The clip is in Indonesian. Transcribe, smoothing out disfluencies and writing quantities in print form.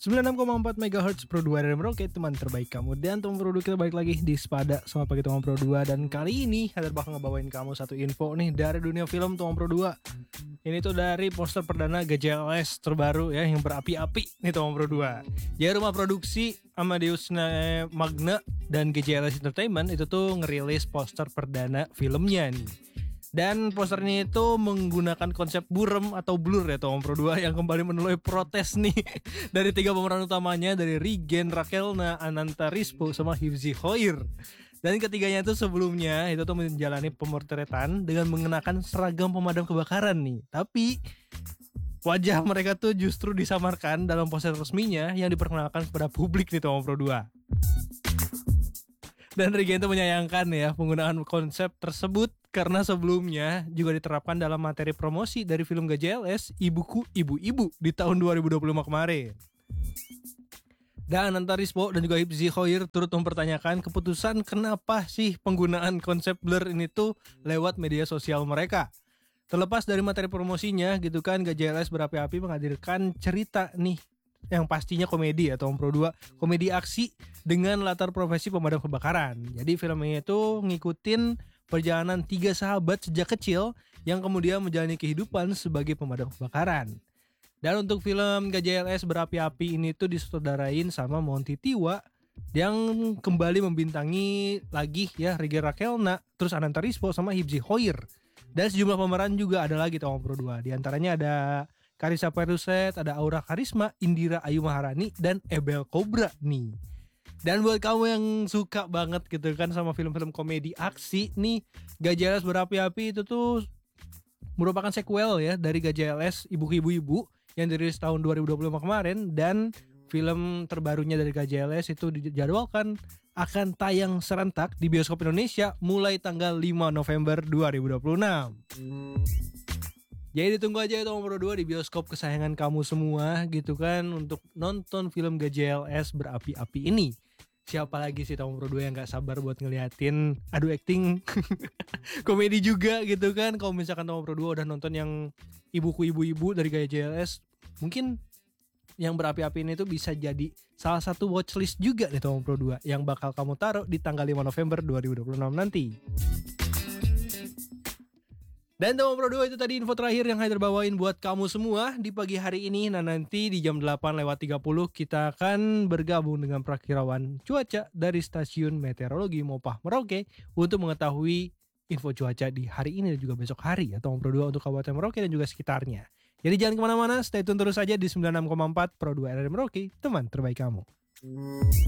96,4 MHz Pro 2 dari Merauke, teman terbaik kamu. Dan teman Pro 2 kita balik lagi di Sepada sama pagi teman Pro 2. Dan kali ini Hadir bakal ngebawain kamu satu info nih dari dunia film teman Pro 2. Ini tuh dari poster perdana GJLS terbaru ya, yang berapi-api nih teman Pro 2. Jadi rumah produksi Amadeus Magna dan GJLS Entertainment itu tuh ngerilis poster perdana filmnya nih. Dan posternya itu menggunakan konsep burem atau blur ya Tom Pro 2 yang kembali menuai protes nih dari 3 pemeran utamanya, dari Rigen Rakelna, Ananta Rispo, sama Hifzi Khoir. Dan ketiganya itu sebelumnya itu tuh menjalani pemotretan dengan mengenakan seragam pemadam kebakaran nih. Tapi wajah mereka tuh justru disamarkan dalam poster resminya yang diperkenalkan kepada publik nih Tom Pro 2. Dan Rigen itu menyayangkan ya penggunaan konsep tersebut karena sebelumnya juga diterapkan dalam materi promosi dari film GJLS Ibuku Ibu-Ibu di tahun 2025 kemarin. Dan Ananta Rispo dan juga Hifzi Khoir turut mempertanyakan keputusan kenapa sih penggunaan konsep blur ini tuh lewat media sosial mereka. Terlepas dari materi promosinya gitu kan, GJLS berapi-api menghadirkan cerita nih yang pastinya komedi atau Pro 2, komedi aksi dengan latar profesi pemadam kebakaran. Jadi film ini tuh ngikutin perjalanan 3 sahabat sejak kecil yang kemudian menjalani kehidupan sebagai pemadam kebakaran. Dan untuk film GJLS berapi-api ini tuh disutradarain sama Monty Tiwa yang kembali membintangi lagi ya Rigen Rakelna, terus Ananta Rispo sama Hifzi Khoir. Dan sejumlah pemeran juga ada lagi tahun Pro 2. Di antaranya ada Karissa Peruset, ada Aura Karisma, Indira Ayu Maharani, dan Ebel Cobra nih. Dan buat kamu yang suka banget gitu kan sama film-film komedi aksi nih, GJLS berapi-api itu tuh merupakan sequel ya dari GJLS Ibu-Ibu yang dirilis tahun 2025 kemarin. Dan film terbarunya dari GJLS itu dijadwalkan akan tayang serentak di bioskop Indonesia mulai tanggal 5 November 2026. Jadi ditunggu aja ya Tom Pro 2 di bioskop kesayangan kamu semua gitu kan untuk nonton film GJLS berapi-api ini. Siapa lagi sih Tom Pro 2 yang gak sabar buat ngeliatin adu acting komedi juga gitu kan. Kalau misalkan Tom Pro 2 udah nonton yang Ibuku Ibu-Ibu dari GJLS, mungkin yang berapi-api ini tuh bisa jadi salah satu watchlist juga nih Tom Pro 2 yang bakal kamu taruh di tanggal 5 November 2026 nanti. Dan teman Pro 2 itu tadi info terakhir yang Haidar bawain buat kamu semua di pagi hari ini. Nah nanti di jam 8:30 kita akan bergabung dengan prakirawan cuaca dari Stasiun Meteorologi Mopah Merauke untuk mengetahui info cuaca di hari ini dan juga besok hari ya teman Pro 2 untuk Kabupaten Merauke dan juga sekitarnya. Jadi jangan kemana-mana, stay tune terus aja di 96,4 Pro 2 RRI Merauke, teman terbaik kamu.